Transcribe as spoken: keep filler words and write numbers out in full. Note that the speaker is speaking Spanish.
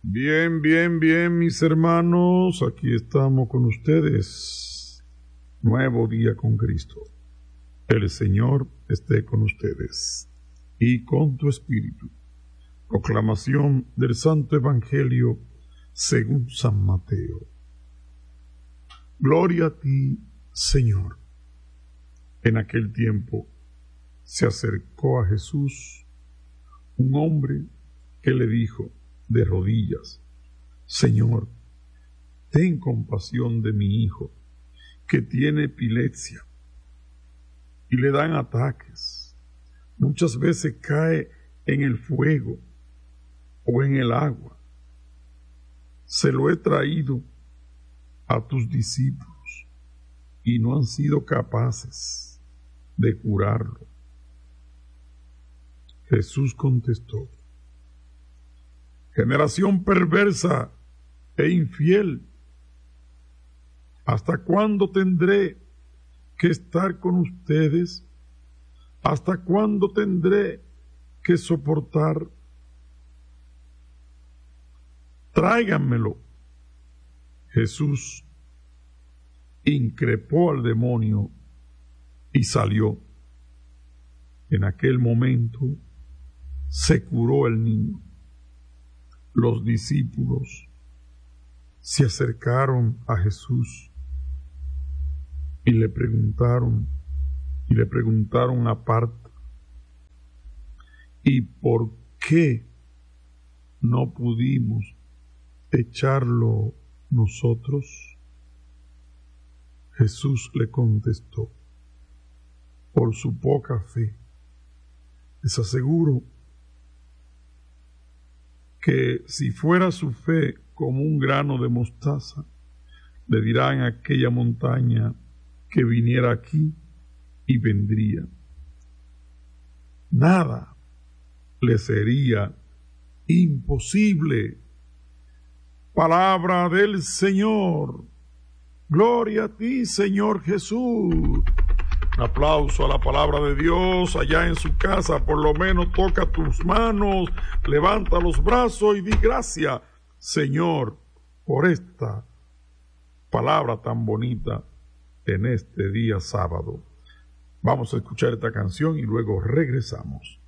Bien, bien, bien, mis hermanos, aquí estamos con ustedes. Nuevo día con Cristo. El Señor esté con ustedes y con tu espíritu. Proclamación del Santo Evangelio según San Mateo. Gloria a ti, Señor. En aquel tiempo se acercó a Jesús un hombre que le dijo de rodillas: Señor, ten compasión de mi hijo, que tiene epilepsia, y le dan ataques. Muchas veces cae en el fuego o en el agua. Se lo he traído a tus discípulos, y no han sido capaces de curarlo. Jesús contestó: generación perversa e infiel, ¿hasta cuándo tendré que estar con ustedes? ¿Hasta cuándo tendré que soportar? Tráiganmelo. Jesús increpó al demonio y salió. En aquel momento se curó el niño. Los discípulos se acercaron a Jesús y le preguntaron, y le preguntaron aparte: ¿y por qué no pudimos echarlo nosotros? Jesús le contestó: por su poca fe. Les aseguro que si fuera su fe como un grano de mostaza, le dirán a aquella montaña que viniera aquí y vendría. Nada le sería imposible. Palabra del Señor. Gloria a ti, Señor Jesús. Un aplauso a la palabra de Dios. Allá en su casa, por lo menos toca tus manos, levanta los brazos y di gracias, Señor, por esta palabra tan bonita en este día sábado. Vamos a escuchar esta canción y luego regresamos.